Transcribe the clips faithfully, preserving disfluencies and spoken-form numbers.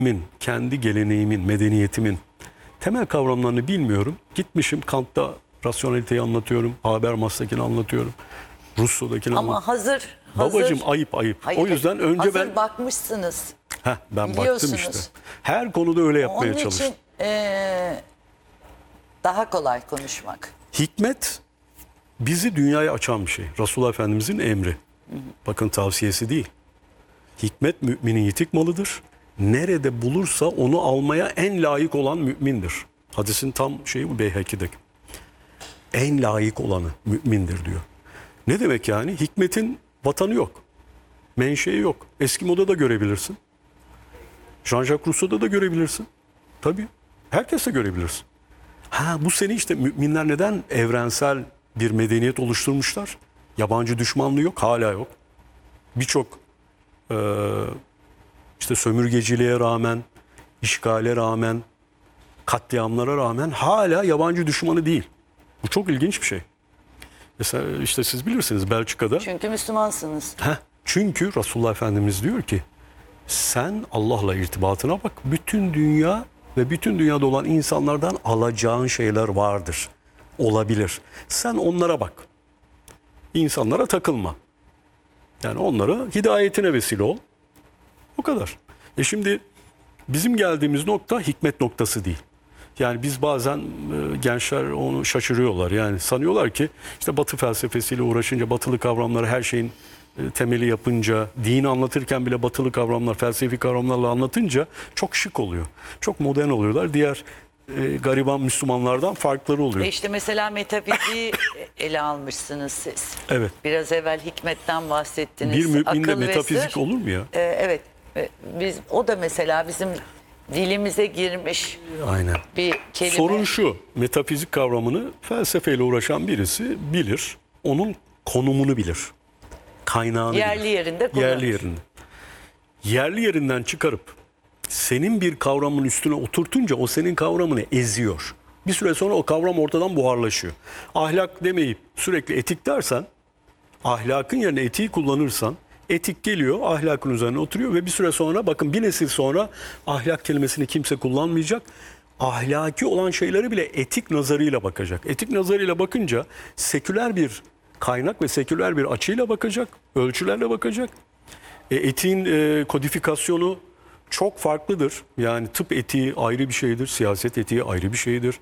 Min, kendi geleneğimin, medeniyetimin temel kavramlarını bilmiyorum. Gitmişim Kant'ta rasyoneliteyi anlatıyorum, Habermas'takini anlatıyorum, Rousseau'dakini Ama anlatıyorum. hazır, hazır. Babacığım ayıp ayıp. Hayır, o yüzden önce hazır ben... bakmışsınız. Heh, ben baktım Biliyorsunuz. işte. Her konuda öyle yapmaya Onun çalıştım. için eee, daha kolay konuşmak. Hikmet bizi dünyaya açan bir şey. Resulullah Efendimizin emri. Bakın tavsiyesi değil. Hikmet müminin yitik malıdır. Nerede bulursa onu almaya en layık olan mümindir. Hadisin tam şeyi bu Beyhaki'deki. En layık olanı mümindir diyor. Ne demek yani? Hikmetin vatanı yok. Menşei yok. Eskimo'da da görebilirsin. Jean-Jacques Rousseau'da da görebilirsin. Tabii. Herkes de görebilirsin. Ha, bu sene işte müminler neden evrensel bir medeniyet oluşturmuşlar? Yabancı düşmanlığı yok, hala yok. Birçok e, işte sömürgeciliğe rağmen, işgale rağmen, katliamlara rağmen hala yabancı düşmanı değil. Bu çok ilginç bir şey. Mesela işte siz bilirsiniz Belçika'da. Çünkü Müslümansınız. Heh, çünkü Resulullah Efendimiz diyor ki sen Allah'la irtibatına bak. Bütün dünya ve bütün dünyada olan insanlardan alacağın şeyler vardır. Olabilir. Sen onlara bak. İnsanlara takılma. Yani onlara hidayetine vesile ol. O kadar. E şimdi bizim geldiğimiz nokta hikmet noktası değil. Yani biz bazen e, gençler onu şaşırıyorlar. Yani sanıyorlar ki işte Batı felsefesiyle uğraşınca, batılı kavramları her şeyin e, temeli yapınca, dini anlatırken bile batılı kavramlar, felsefi kavramlarla anlatınca çok şık oluyor. Çok modern oluyorlar. Diğer e, gariban Müslümanlardan farkları oluyor. E işte mesela metafiziği ele almışsınız siz. Evet. Biraz evvel hikmetten bahsettiniz. Bir müminde Akıl ve metafizik sır. olur mu ya? E, evet. E, biz o da mesela bizim dilimize girmiş Aynen. bir kelime. Sorun şu, metafizik kavramını felsefeyle uğraşan birisi bilir, onun konumunu bilir, kaynağını Yerli bilir. yerinde kullanır. Yerli yerinde. Yerli yerinden çıkarıp senin bir kavramın üstüne oturtunca o senin kavramını eziyor. Bir süre sonra o kavram ortadan buharlaşıyor. Ahlak demeyip sürekli etik dersen, ahlakın yerine etiği kullanırsan, etik geliyor, ahlakın üzerine oturuyor ve bir süre sonra, bakın bir nesil sonra ahlak kelimesini kimse kullanmayacak. Ahlaki olan şeylere bile etik nazarıyla bakacak. Etik nazarıyla bakınca seküler bir kaynak ve seküler bir açıyla bakacak, ölçülerle bakacak. E, etiğin e, kodifikasyonu çok farklıdır. Yani tıp etiği ayrı bir şeydir, siyaset etiği ayrı bir şeydir.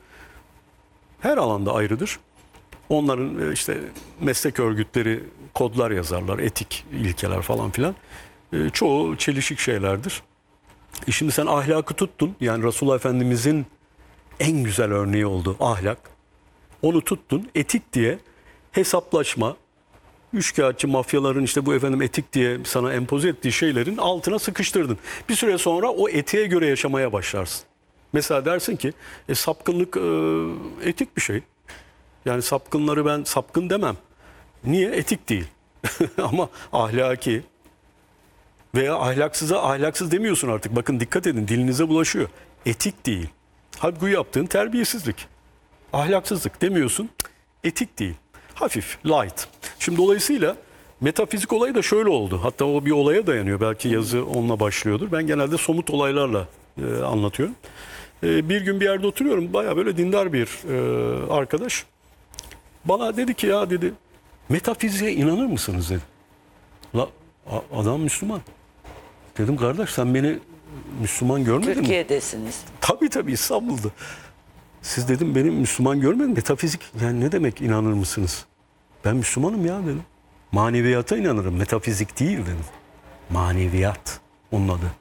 Her alanda ayrıdır. Onların işte meslek örgütleri kodlar yazarlar, etik ilkeler falan filan. E, çoğu çelişik şeylerdir. E şimdi sen ahlakı tuttun, yani Resulullah Efendimizin en güzel örneği oldu ahlak. Onu tuttun, etik diye hesaplaşma, üçkağıtçı mafyaların işte bu efendim etik diye sana empoze ettiği şeylerin altına sıkıştırdın. Bir süre sonra o etiğe göre yaşamaya başlarsın. Mesela dersin ki e, sapkınlık e, etik bir şey. Yani sapkınları ben sapkın demem. Niye? Etik değil. Ama ahlaki veya ahlaksıza ahlaksız demiyorsun artık. Bakın dikkat edin, dilinize bulaşıyor. Etik değil. Halbuki yaptığın terbiyesizlik. Ahlaksızlık demiyorsun. Etik değil. Hafif, light. Şimdi dolayısıyla metafizik olayı da şöyle oldu. Hatta o bir olaya dayanıyor. Belki yazı onunla başlıyordur. Ben genelde somut olaylarla e, anlatıyorum. E, bir gün bir yerde oturuyorum. Bayağı böyle dindar bir e, arkadaş. Bana dedi ki ya dedi metafiziğe inanır mısınız dedi. La, adam Müslüman. Dedim kardeş sen beni Müslüman görmedin mi? Türkiye'desiniz. Tabii tabii İstanbul'da. Siz dedim benim Müslüman görmedin. Metafizik yani ne demek inanır mısınız? Ben Müslümanım ya dedim. Maneviyata inanırım. Metafizik değil dedim. Maneviyat onun adı.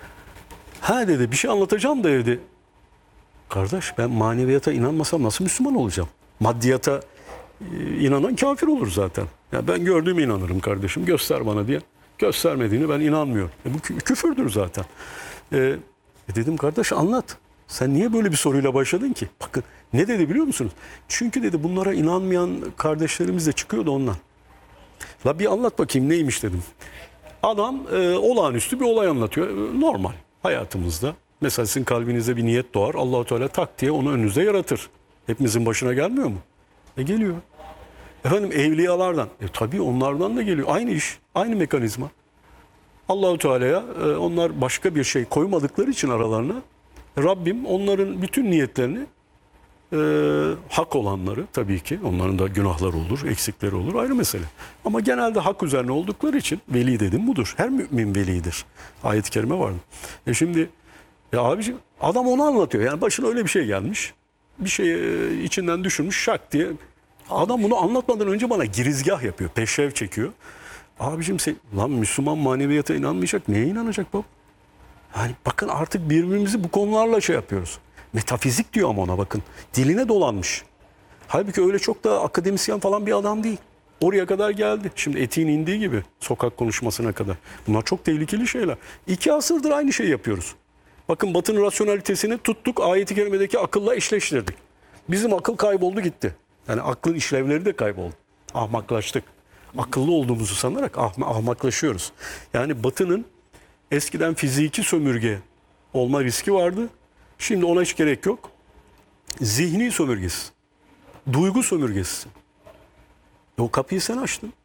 Ha dedi bir şey anlatacağım da dedi. Kardeş ben maneviyata inanmasam nasıl Müslüman olacağım? Maddiyata e, inanan kafir olur zaten. Ya ben gördüğüme inanırım kardeşim. Göster bana diye. Göstermediğini ben inanmıyorum. E bu kü- küfürdür zaten. E, e dedim kardeş anlat. Sen niye böyle bir soruyla başladın ki? Bakın ne dedi biliyor musunuz? Çünkü dedi bunlara inanmayan kardeşlerimiz de çıkıyordu ondan. La bir anlat bakayım neymiş dedim. Adam e, olağanüstü bir olay anlatıyor. E, normal hayatımızda. Mesela sizin kalbinizde bir niyet doğar. Allah-u Teala tak diye onu önünüzde yaratır. Hepimizin başına gelmiyor mu? E geliyor. Efendim evliyalardan. E tabii onlardan da geliyor. Aynı iş, aynı mekanizma. Allahu Teala'ya e, onlar başka bir şey koymadıkları için aralarına Rabbim onların bütün niyetlerini e, hak olanları tabii ki onların da günahları olur, eksikleri olur ayrı mesele. Ama genelde hak üzerine oldukları için veli dedim budur. Her mümin velidir. Ayet-i kerime vardı. E şimdi ya abiciğim adam onu anlatıyor. Yani başına öyle bir şey gelmiş. Bir şey e, içinden düşünmüş şak diye. Adam bunu anlatmadan önce bana girizgah yapıyor. Peşrev çekiyor. Abicim sen, lan Müslüman maneviyata inanmayacak. Neye inanacak baba? Yani bakın artık birbirimizi bu konularla şey yapıyoruz. Metafizik diyor ama ona bakın. Diline dolanmış. Halbuki öyle çok da akademisyen falan bir adam değil. Oraya kadar geldi. Şimdi etiğin indiği gibi sokak konuşmasına kadar. Bunlar çok tehlikeli şeyler. İki asırdır aynı şeyi yapıyoruz. Bakın Batı'nın rasyonalitesini tuttuk. Ayet-i kerimedeki akılla eşleştirdik. Bizim akıl kayboldu gitti. Yani aklın işlevleri de kayboldu. Ahmaklaştık. Akıllı olduğumuzu sanarak ahma, ahmaklaşıyoruz. Yani Batı'nın eskiden fiziki sömürge olma riski vardı. Şimdi ona hiç gerek yok. Zihni sömürgesi. Duygu sömürgesi. E o kapıyı sen açtın.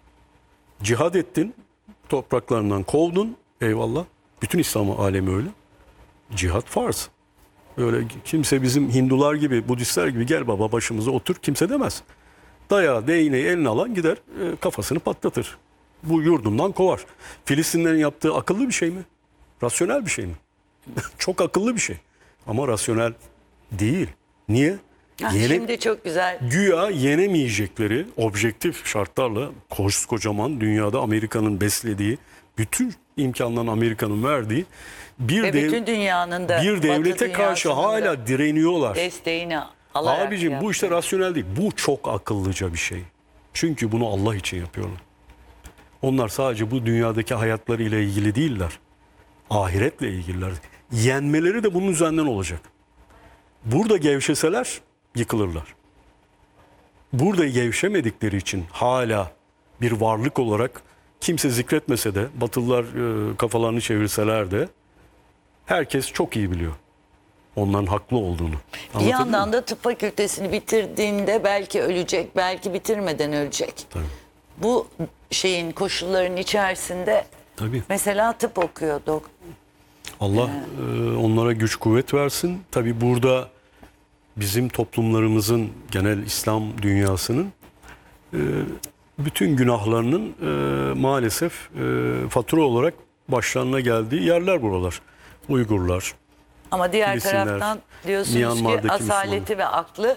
Cihad ettin. Topraklarından kovdun. Eyvallah. Bütün İslam alemi öyle. Cihad farz. Öyle kimse bizim Hindular gibi, Budistler gibi gel baba başımıza otur kimse demez. Dayağı, değneği eline alan gider e, kafasını patlatır. Bu yurdundan kovar. Filistinlerin yaptığı akıllı bir şey mi? Rasyonel bir şey mi? Çok akıllı bir şey. Ama rasyonel değil. Niye? Ha, Yene- Şimdi çok güzel. Güya yenemeyecekleri objektif şartlarla kocaman dünyada Amerika'nın beslediği, bütün imkanların Amerika'nın verdiği bir, Ve dev- bütün dünyanın da bir Batı devlete karşı dünyasının da hala direniyorlar. desteğini alarak Abicim bu yaptı. işte rasyonel değil. Bu çok akıllıca bir şey. Çünkü bunu Allah için yapıyorlar. Onlar sadece bu dünyadaki hayatlarıyla ilgili değiller. Ahiretle ilgililer. Yenmeleri de bunun üzerinden olacak. Burada gevşeseler yıkılırlar. Burada gevşemedikleri için hala bir varlık olarak kimse zikretmese de Batılılar e, kafalarını çevirseler de herkes çok iyi biliyor onların haklı olduğunu. Bir Anlatabiliyor yandan muyum? da tıp fakültesini bitirdiğinde belki ölecek, belki bitirmeden ölecek. Tabii. Bu şeyin koşulların içerisinde Tabii. mesela tıp okuyor dok. Allah e, onlara güç kuvvet versin. Tabii burada bizim toplumlarımızın, genel İslam dünyasının e, bütün günahlarının e, maalesef e, fatura olarak başlarına geldiği yerler buralar. Uygurlar. Ama diğer Filistinler, taraftan diyorsunuz Myanmar'daki ki asaleti ve aklı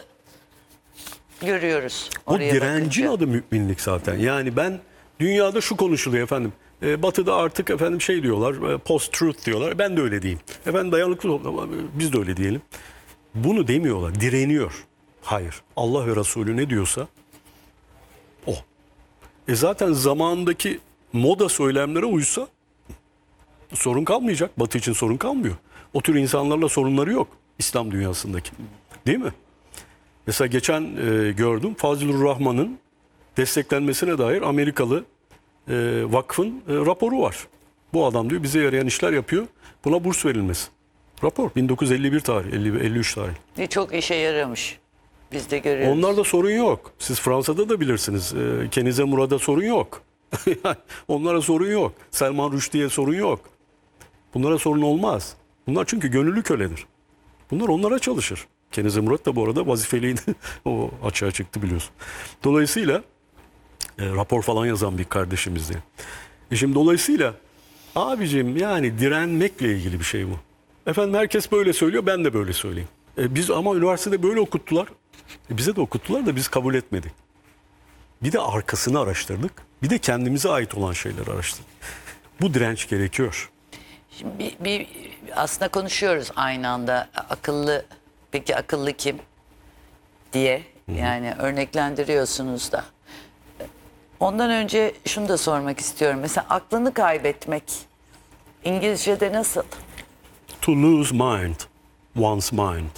görüyoruz. Bu oraya direncin bakınca. adı müminlik zaten. Yani ben dünyada şu konuşuluyor efendim. E, batı'da artık efendim şey diyorlar, e, post-truth diyorlar. Ben de öyle diyeyim. Efendim dayanıklı toplum, biz de öyle diyelim. Bunu demiyorlar, direniyor. Hayır. Allah ve Resulü ne diyorsa o. E zaten zamanındaki moda söylemlere uysa sorun kalmayacak. Batı için sorun kalmıyor. O tür insanlarla sorunları yok İslam dünyasındaki. Değil mi? Mesela geçen e, gördüm Fazlur Rahman'ın desteklenmesine dair Amerikalı e, vakfın e, raporu var. Bu adam diyor bize yarayan işler yapıyor. Buna burs verilmesi. Rapor bin dokuz yüz elli bir tarih, elli, elli üç tarih. Ve çok işe yaramış. Biz de görüyoruz. Onlarda sorun yok. Siz Fransa'da da bilirsiniz. E, Kenize Murad'a sorun yok. Onlara sorun yok. Selman Rushdie'ye sorun yok. Bunlara sorun olmaz. Bunlar çünkü gönüllü köledir. Bunlar onlara çalışır. Kenize Murat da bu arada vazifeliydi. O açığa çıktı biliyorsun. Dolayısıyla e, rapor falan yazan bir kardeşimizdi. E şimdi dolayısıyla abicim yani direnmekle ilgili bir şey bu. Efendim herkes böyle söylüyor, ben de böyle söyleyeyim. E, biz ama üniversitede böyle okuttular. E, bize de okuttular da biz kabul etmedik. Bir de arkasını araştırdık. Bir de kendimize ait olan şeyleri araştırdık. Bu direnç gerekiyor. Şimdi bir, bir aslında konuşuyoruz aynı anda akıllı. Peki akıllı kim diye yani örneklendiriyorsunuz da. Ondan önce şunu da sormak istiyorum. Mesela aklını kaybetmek İngilizce'de nasıl? To lose mind, one's mind.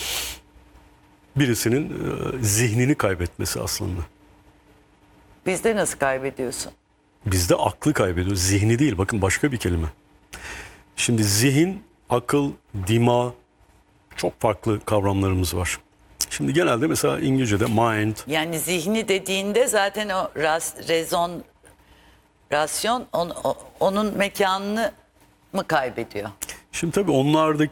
Birisinin e, zihnini kaybetmesi aslında. Bizde nasıl kaybediyorsun? Bizde aklı kaybediyor. Zihni değil. Bakın başka bir kelime. Şimdi zihin, akıl, dima çok farklı kavramlarımız var. Şimdi genelde mesela İngilizce'de mind, Yani zihni dediğinde zaten o ras, rezon Rasyon on- o- onun mekanını mı kaybediyor? Şimdi tabii onlardaki